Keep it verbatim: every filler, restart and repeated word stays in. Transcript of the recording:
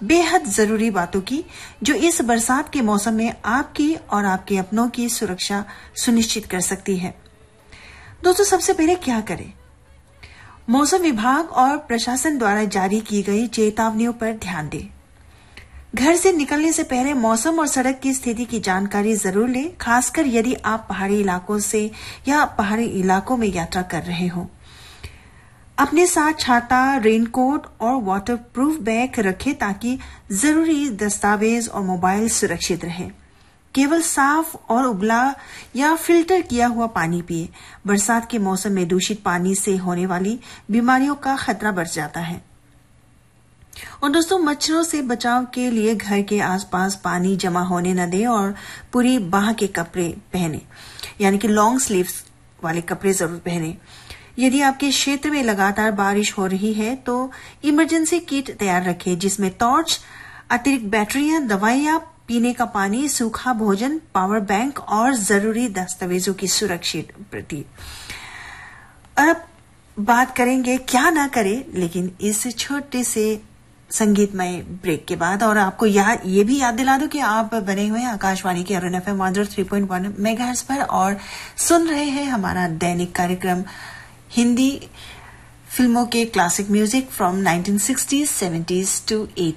बेहद जरूरी बातों की, जो इस बरसात के मौसम में आपकी और आपके अपनों की सुरक्षा सुनिश्चित कर सकती है। दोस्तों, सबसे पहले क्या करें? मौसम विभाग और प्रशासन द्वारा जारी की गई चेतावनियों पर ध्यान दें। घर से निकलने से पहले मौसम और सड़क की स्थिति की जानकारी जरूर लें, खासकर यदि आप पहाड़ी इलाकों से या पहाड़ी इलाकों में यात्रा कर रहे हो। अपने साथ छाता, रेनकोट और वाटरप्रूफ बैग रखें ताकि जरूरी दस्तावेज और मोबाइल सुरक्षित रहे। केवल साफ और उबला या फिल्टर किया हुआ पानी पिए। बरसात के मौसम में दूषित पानी से होने वाली बीमारियों का खतरा बढ़ जाता है। और दोस्तों, मच्छरों से बचाव के लिए घर के आसपास पानी जमा होने न दें और पूरी बाह के कपड़े पहने, यानी कि लॉन्ग स्लीव्स वाले कपड़े जरूर पहने। यदि आपके क्षेत्र में लगातार बारिश हो रही है तो इमरजेंसी किट तैयार रखें, जिसमें टॉर्च, अतिरिक्त बैटरियां, दवाइयां, पीने का पानी, सूखा भोजन, पावर बैंक और जरूरी दस्तावेजों की सुरक्षित प्रति। अब बात करेंगे क्या ना करें, लेकिन इस छोटे से संगीतमय ब्रेक के बाद। और आपको याद ये भी याद दिला दूं कि आप बने हुए हैं आकाशवाणी के Arun FM one O three point one megahertz पर और सुन रहे हैं हमारा दैनिक कार्यक्रम हिंदी फिल्मों के classic music from nineteen sixties, seventies to eighties.